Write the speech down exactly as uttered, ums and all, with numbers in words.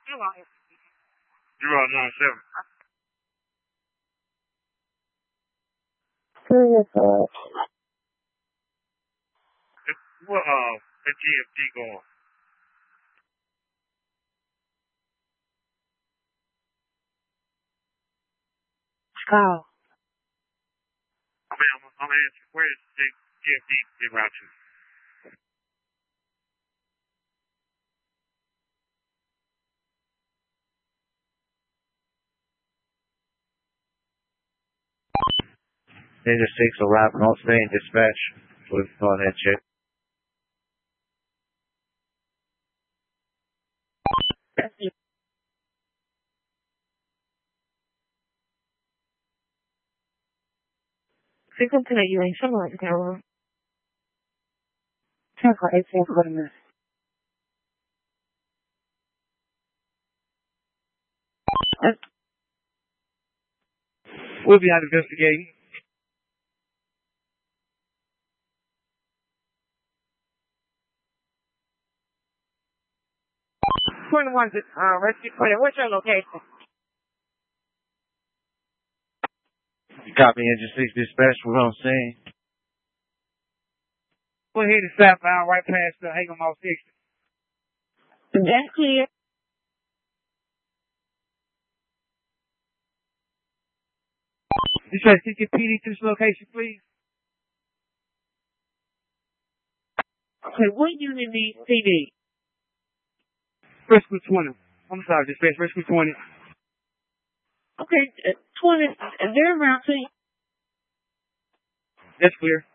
Zero nine seven. What uh the G F D going? How? I mean, I'm, I'm asking, where is the G F D en route to? Ninja six arriving on scene, dispatch with on that check. Fica por aí, hein? Chama lá, cara. Chama aí, sem problema. We'll be out investigating. twenty-one, uh, rescue twenty. What's your location? Copy, Engine six dispatch, we're on scene. We're headed southbound right past the Hagen Mall sixty. That's clear. Dispatch, can you get P D to this location, please? Okay, what unit needs P D? Rescue twenty. I'm sorry, dispatch, rescue twenty. Okay, uh, twenty, and they're around to you. That's clear.